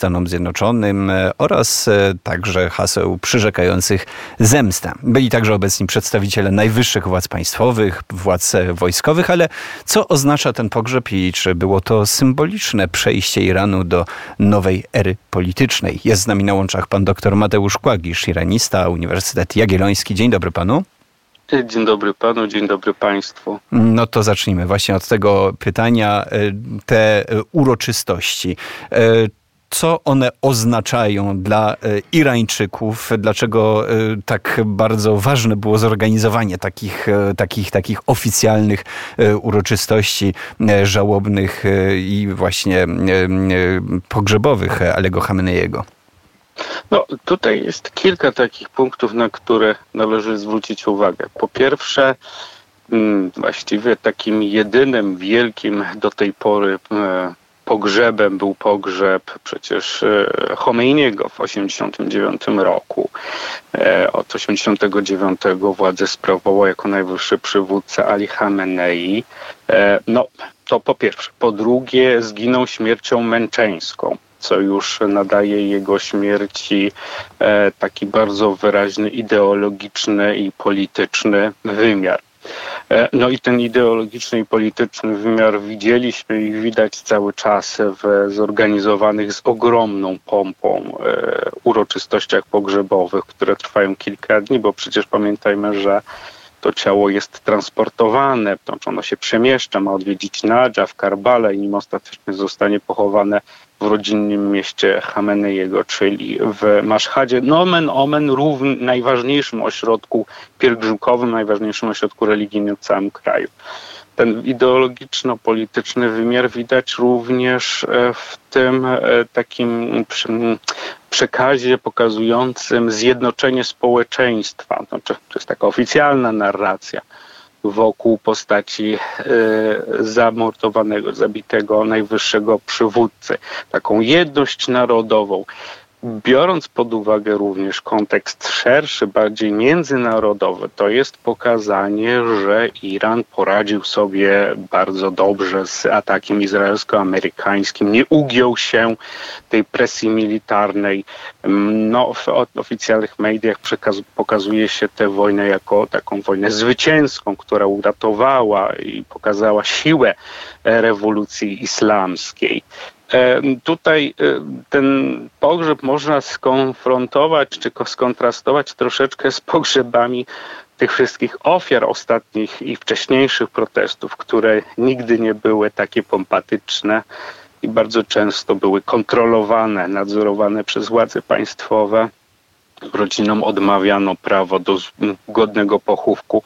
Stanom Zjednoczonym oraz także haseł przyrzekających zemstę. Byli także obecni przedstawiciele najwyższych władz państwowych, władz wojskowych, ale co oznacza ten pogrzeb i czy było to symboliczne przejście Iranu do nowej ery politycznej? Jest z nami na łączach pan dr Mateusz Kłagisz, iranista, Uniwersytet Jagielloński. Dzień dobry panu. Dzień dobry panu, dzień dobry państwu. No to zacznijmy właśnie od tego pytania. Te uroczystości, co one oznaczają dla Irańczyków? Dlaczego tak bardzo ważne było zorganizowanie takich oficjalnych uroczystości żałobnych i właśnie pogrzebowych Alego Chameneiego? No, tutaj jest kilka takich punktów, na które należy zwrócić uwagę. Po pierwsze, właściwie takim jedynym wielkim do tej pory pogrzebem był pogrzeb przecież Chomeiniego w 1989 roku. Od 1989 władzę sprawował jako najwyższy przywódca Ali Chamenei. No, to po pierwsze. Po drugie, zginął śmiercią męczeńską, co już nadaje jego śmierci taki bardzo wyraźny ideologiczny i polityczny wymiar. No i ten ideologiczny i polityczny wymiar widzieliśmy i widać cały czas w zorganizowanych z ogromną pompą uroczystościach pogrzebowych, które trwają kilka dni, bo przecież pamiętajmy, że to ciało jest transportowane, ono się przemieszcza, ma odwiedzić Nadżaf, Karbala i nim ostatecznie zostanie pochowane w rodzinnym mieście Chameneiego, czyli w Maszhadzie, nomen omen, najważniejszym ośrodku pielgrzymkowym, najważniejszym ośrodku religijnym w całym kraju. Ten ideologiczno-polityczny wymiar widać również w tym takim przekazie pokazującym zjednoczenie społeczeństwa. To jest taka oficjalna narracja wokół postaci zamordowanego, zabitego najwyższego przywódcy. Taką jedność narodową. Biorąc pod uwagę również kontekst szerszy, bardziej międzynarodowy, to jest pokazanie, że Iran poradził sobie bardzo dobrze z atakiem izraelsko-amerykańskim, nie ugiął się tej presji militarnej. No, w oficjalnych mediach pokazuje się tę wojnę jako taką wojnę zwycięską, która uratowała i pokazała siłę rewolucji islamskiej. Tutaj ten pogrzeb można skonfrontować czy skontrastować troszeczkę z pogrzebami tych wszystkich ofiar ostatnich i wcześniejszych protestów, które nigdy nie były takie pompatyczne i bardzo często były kontrolowane, nadzorowane przez władze państwowe. Rodzinom odmawiano prawo do godnego pochówku.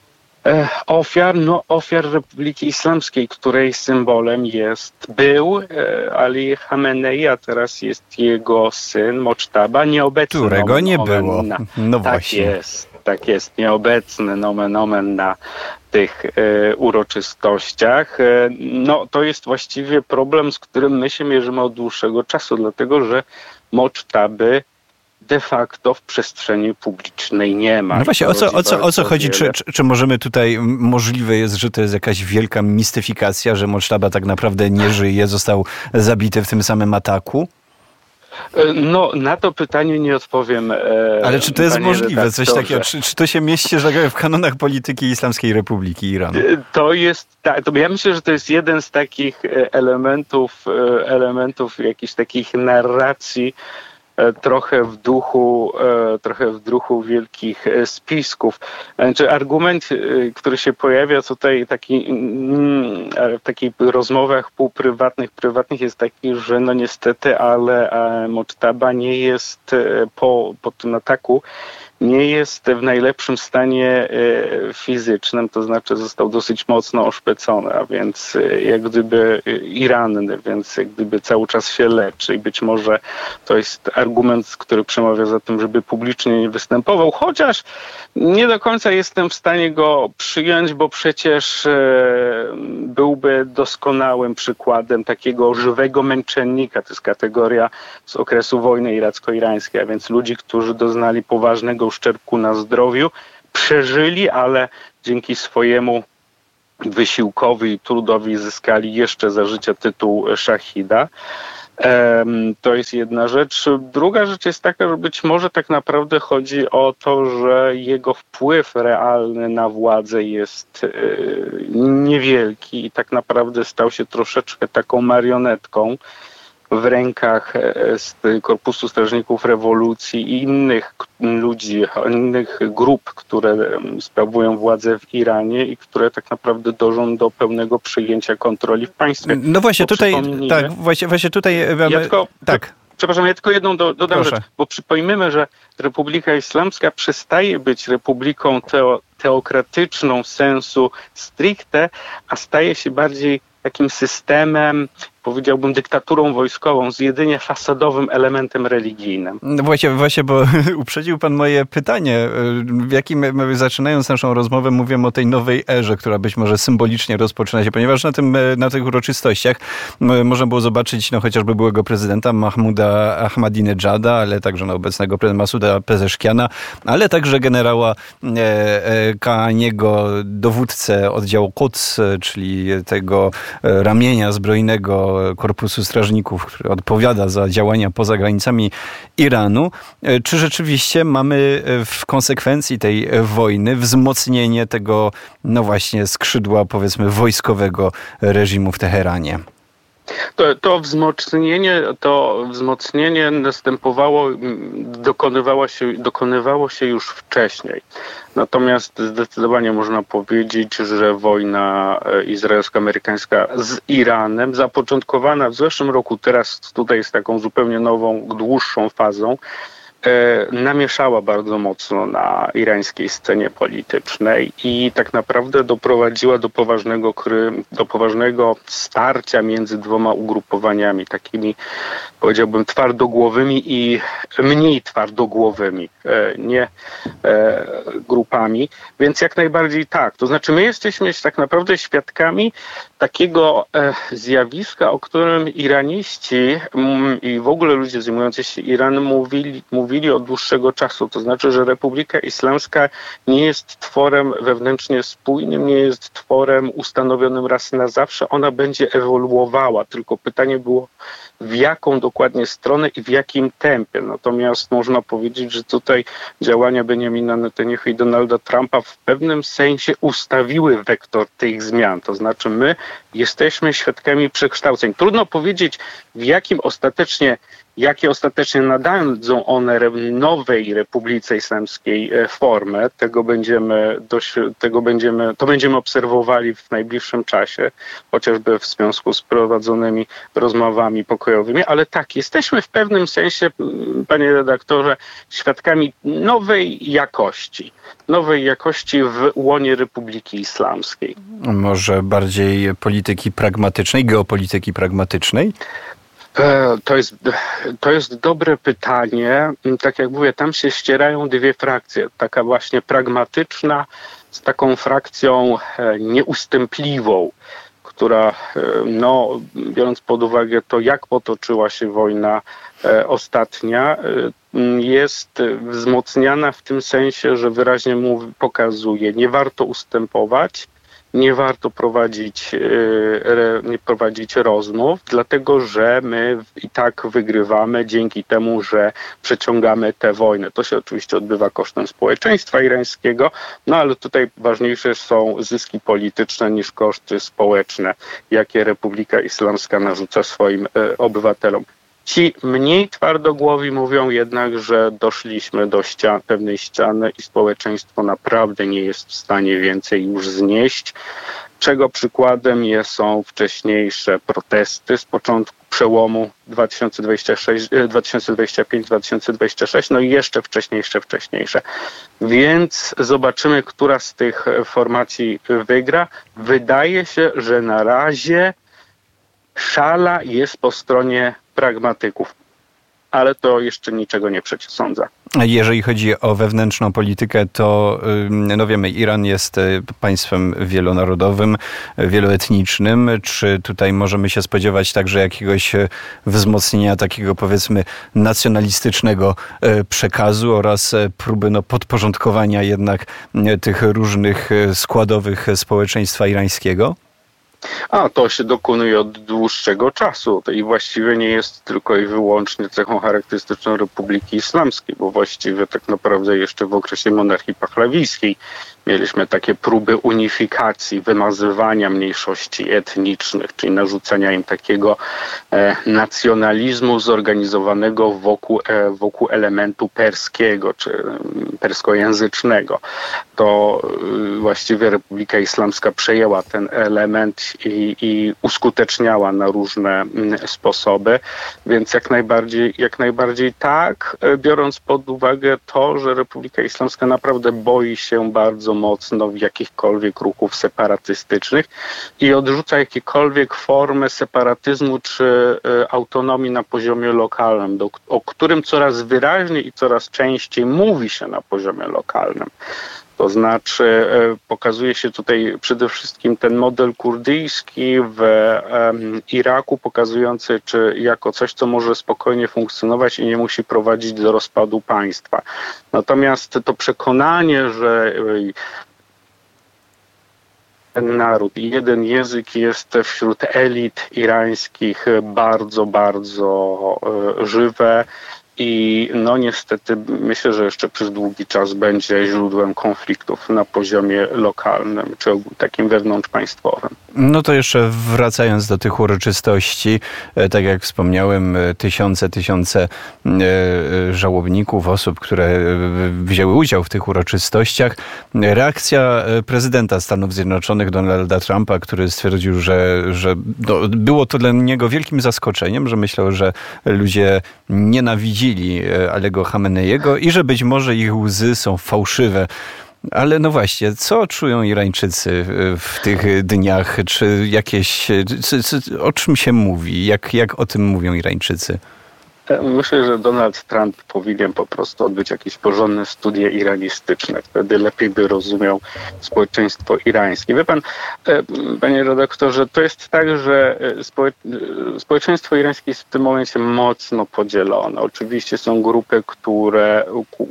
Ofiar Republiki Islamskiej, której symbolem był Ali Chamenei, a teraz jest jego syn Mochtaba, nieobecny. Którego nie było. No właśnie. Tak jest, nieobecny nomen omen na tych uroczystościach. No to jest właściwie problem, z którym my się mierzymy od dłuższego czasu, dlatego że Mochtaby de facto w przestrzeni publicznej nie ma. No właśnie, o co chodzi? Czy możemy tutaj, możliwe jest, że to jest jakaś wielka mistyfikacja, że Mochtaba tak naprawdę nie żyje, został zabity w tym samym ataku? No, na to pytanie nie odpowiem. Ale czy to jest możliwe? Coś takiego? Czy to się mieści, że w kanonach polityki Islamskiej Republiki Iranu? To jest, ja myślę, że to jest jeden z takich elementów jakichś takich narracji, trochę w duchu wielkich spisków. Znaczy argument, który się pojawia tutaj w takich rozmowach prywatnych jest taki, że no niestety, ale Mochtaba nie jest po tym ataku nie jest w najlepszym stanie fizycznym, to znaczy został dosyć mocno oszpecony, a więc jak gdyby i ranny, więc jak gdyby cały czas się leczy i być może to jest argument, który przemawia za tym, żeby publicznie nie występował, chociaż nie do końca jestem w stanie go przyjąć, bo przecież byłby doskonałym przykładem takiego żywego męczennika. To jest kategoria z okresu wojny iracko-irańskiej, a więc ludzi, którzy doznali poważnego uszczerbku na zdrowiu, przeżyli, ale dzięki swojemu wysiłkowi i trudowi zyskali jeszcze za życia tytuł szachida. To jest jedna rzecz. Druga rzecz jest taka, że być może tak naprawdę chodzi o to, że jego wpływ realny na władzę jest niewielki i tak naprawdę stał się troszeczkę taką marionetką w rękach Korpusu Strażników Rewolucji i innych ludzi, innych grup, które sprawują władzę w Iranie i które tak naprawdę dążą do pełnego przejęcia kontroli w państwie. No właśnie tutaj, tak, właśnie tutaj... Przepraszam, ja tylko jedną dodam rzecz, bo przypomnijmy, że Republika Islamska przestaje być republiką teokratyczną w sensu stricte, a staje się bardziej takim systemem, powiedziałbym, dyktaturą wojskową z jedynie fasadowym elementem religijnym. No właśnie, bo uprzedził pan moje pytanie, w jakim, zaczynając naszą rozmowę, mówię o tej nowej erze, która być może symbolicznie rozpoczyna się, ponieważ na tych uroczystościach można było zobaczyć chociażby byłego prezydenta Mahmuda Ahmadinejada, ale także obecnego prezydenta Masuda Pezeszkiana, ale także generała Kaaniego, dowódcę oddziału Quds, czyli tego ramienia zbrojnego Korpusu Strażników, który odpowiada za działania poza granicami Iranu. Czy rzeczywiście mamy w konsekwencji tej wojny wzmocnienie tego, właśnie skrzydła, powiedzmy, wojskowego reżimu w Teheranie? To wzmocnienie dokonywało się już wcześniej. Natomiast zdecydowanie można powiedzieć, że wojna izraelsko-amerykańska z Iranem, zapoczątkowana w zeszłym roku, teraz tutaj jest taką zupełnie nową, dłuższą fazą, namieszała bardzo mocno na irańskiej scenie politycznej i tak naprawdę doprowadziła do poważnego starcia między dwoma ugrupowaniami, takimi, powiedziałbym, twardogłowymi i mniej twardogłowymi grupami, więc jak najbardziej tak. To znaczy my jesteśmy tak naprawdę świadkami takiego zjawiska, o którym iraniści i w ogóle ludzie zajmujący się Iranem mówili od dłuższego czasu. To znaczy, że Republika Islamska nie jest tworem wewnętrznie spójnym, nie jest tworem ustanowionym raz na zawsze. Ona będzie ewoluowała. Tylko pytanie było, w jaką dokładnie stronę i w jakim tempie. Natomiast można powiedzieć, że tutaj działania Benjamina Netanyahu i Donalda Trumpa w pewnym sensie ustawiły wektor tych zmian. To znaczy my jesteśmy świadkami przekształceń. Trudno powiedzieć, jakie ostatecznie nadadzą one nowej Republice Islamskiej formę. To będziemy obserwowali w najbliższym czasie, chociażby w związku z prowadzonymi rozmowami pokojowymi, ale tak, jesteśmy w pewnym sensie, panie redaktorze, świadkami nowej jakości w łonie Republiki Islamskiej. Może bardziej polityki pragmatycznej, geopolityki pragmatycznej? To jest dobre pytanie. Tak jak mówię, tam się ścierają dwie frakcje. Taka właśnie pragmatyczna z taką frakcją nieustępliwą, która, biorąc pod uwagę to, jak potoczyła się wojna ostatnia, jest wzmocniana w tym sensie, że wyraźnie pokazuje, nie warto ustępować, nie warto prowadzić rozmów, dlatego że my i tak wygrywamy dzięki temu, że przeciągamy tę wojnę. To się oczywiście odbywa kosztem społeczeństwa irańskiego, ale tutaj ważniejsze są zyski polityczne niż koszty społeczne, jakie Republika Islamska narzuca swoim obywatelom. Ci mniej twardogłowi mówią jednak, że doszliśmy do pewnej ściany i społeczeństwo naprawdę nie jest w stanie więcej już znieść, czego przykładem są wcześniejsze protesty z początku przełomu 2025-2026, i jeszcze wcześniejsze. Więc zobaczymy, która z tych formacji wygra. Wydaje się, że na razie szala jest po stronie pragmatyków, ale to jeszcze niczego nie przesądza. Jeżeli chodzi o wewnętrzną politykę, to wiemy, Iran jest państwem wielonarodowym, wieloetnicznym. Czy tutaj możemy się spodziewać także jakiegoś wzmocnienia takiego, powiedzmy, nacjonalistycznego przekazu oraz próby podporządkowania jednak tych różnych składowych społeczeństwa irańskiego? A to się dokonuje od dłuższego czasu i właściwie nie jest tylko i wyłącznie cechą charakterystyczną Republiki Islamskiej, bo właściwie tak naprawdę jeszcze w okresie monarchii pahlawijskiej mieliśmy takie próby unifikacji, wymazywania mniejszości etnicznych, czyli narzucania im takiego nacjonalizmu zorganizowanego wokół elementu perskiego czy perskojęzycznego. To właściwie Republika Islamska przejęła ten element i uskuteczniała na różne sposoby, więc jak najbardziej tak, biorąc pod uwagę to, że Republika Islamska naprawdę boi się bardzo mocno jakichkolwiek ruchów separatystycznych i odrzuca jakiekolwiek formy separatyzmu czy autonomii na poziomie lokalnym, o którym coraz wyraźniej i coraz częściej mówi się na poziomie lokalnym. To znaczy pokazuje się tutaj przede wszystkim ten model kurdyjski w Iraku, pokazujący jako coś, co może spokojnie funkcjonować i nie musi prowadzić do rozpadu państwa. Natomiast to przekonanie, że ten naród i jeden język jest wśród elit irańskich bardzo, bardzo żywe. I niestety myślę, że jeszcze przez długi czas będzie źródłem konfliktów na poziomie lokalnym czy takim wewnątrzpaństwowym. No to jeszcze wracając do tych uroczystości, tak jak wspomniałem, tysiące żałobników, osób, które wzięły udział w tych uroczystościach. Reakcja prezydenta Stanów Zjednoczonych Donalda Trumpa, który stwierdził, że było to dla niego wielkim zaskoczeniem, że myślał, że ludzie nienawidzili Alego Chameneiego i że być może ich łzy są fałszywe. Ale no właśnie, co czują Irańczycy w tych dniach? Czy o czym się mówi? Jak o tym mówią Irańczycy? Myślę, że Donald Trump powinien po prostu odbyć jakieś porządne studia iranistyczne. Wtedy lepiej by rozumiał społeczeństwo irańskie. Wie pan, panie redaktorze, to jest tak, że społeczeństwo irańskie jest w tym momencie mocno podzielone. Oczywiście są grupy, które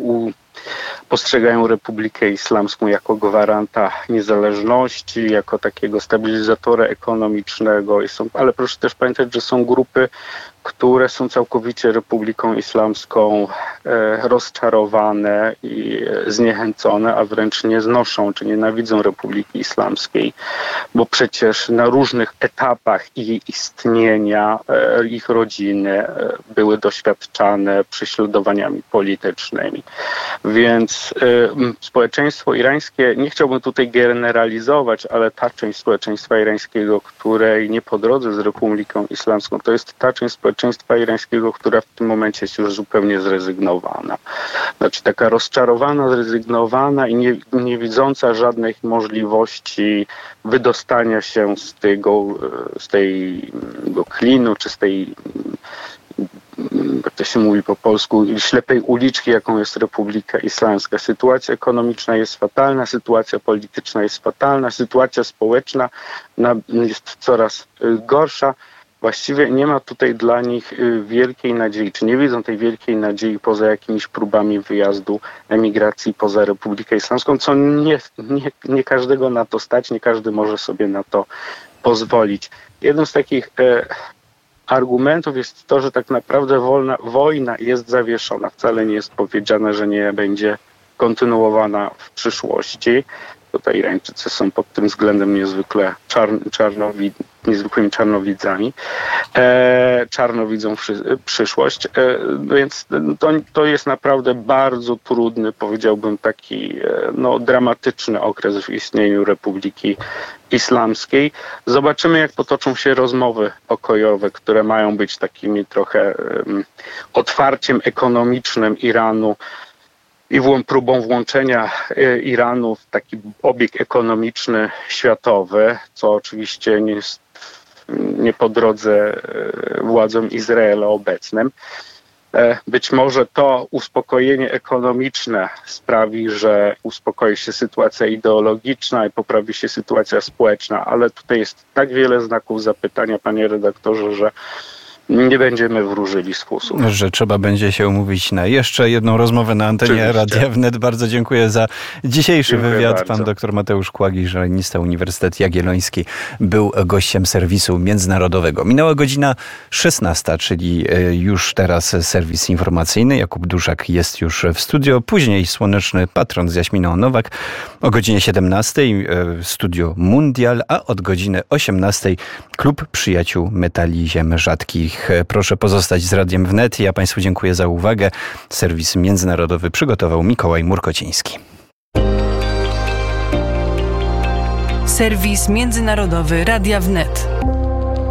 postrzegają Republikę Islamską jako gwaranta niezależności, jako takiego stabilizatora ekonomicznego. Ale proszę też pamiętać, że są grupy, które są całkowicie Republiką Islamską rozczarowane i zniechęcone, a wręcz nie znoszą czy nienawidzą Republiki Islamskiej, bo przecież na różnych etapach jej istnienia ich rodziny były doświadczane prześladowaniami politycznymi. Więc społeczeństwo irańskie, nie chciałbym tutaj generalizować, ale ta część społeczeństwa irańskiego, której nie po drodze z Republiką Islamską, to jest ta część społeczeństwa irańskiego, która w tym momencie jest już zupełnie zrezygnowana. Znaczy taka rozczarowana, zrezygnowana i nie widząca żadnych możliwości wydostania się z tego klinu, czy z tej, jak to się mówi po polsku, ślepej uliczki, jaką jest Republika Islamska. Sytuacja ekonomiczna jest fatalna, sytuacja polityczna jest fatalna, sytuacja społeczna jest coraz gorsza. Właściwie nie ma tutaj dla nich wielkiej nadziei, czy nie widzą tej wielkiej nadziei poza jakimiś próbami wyjazdu, emigracji poza Republikę Islamską, co nie każdego na to stać, nie każdy może sobie na to pozwolić. Jednym z takich argumentów jest to, że tak naprawdę wojna jest zawieszona. Wcale nie jest powiedziane, że nie będzie kontynuowana w przyszłości. Tutaj Irańczycy są pod tym względem niezwykle niezwykłymi czarnowidzami. Czarno widzą przyszłość. Więc to jest naprawdę bardzo trudny, powiedziałbym taki dramatyczny okres w istnieniu Republiki Islamskiej. Zobaczymy, jak potoczą się rozmowy pokojowe, które mają być takimi trochę otwarciem ekonomicznym Iranu i próbą włączenia Iranu w taki obieg ekonomiczny światowy, co oczywiście nie po drodze władzom Izraela obecnym. Być może to uspokojenie ekonomiczne sprawi, że uspokoi się sytuacja ideologiczna i poprawi się sytuacja społeczna, ale tutaj jest tak wiele znaków zapytania, panie redaktorze, że nie będziemy wróżyli z fusów. Że trzeba będzie się umówić na jeszcze jedną rozmowę na antenie Radia Wnet. Bardzo dziękuję za dzisiejszy wywiad. Pan dr Mateusz Kłagiś, żalenista Uniwersytet Jagielloński, był gościem serwisu międzynarodowego. Minęła godzina 16, czyli już teraz serwis informacyjny. Jakub Duszak jest już w studio. Później Słoneczny Patron z Jaśminą Nowak. O godzinie 17 studio Mundial, a od godziny 18 Klub Przyjaciół Metali Ziem Rzadkich. Proszę pozostać z Radiem Wnet. Ja Państwu dziękuję za uwagę. Serwis międzynarodowy przygotował Mikołaj Murkociński. Serwis międzynarodowy Radia Wnet.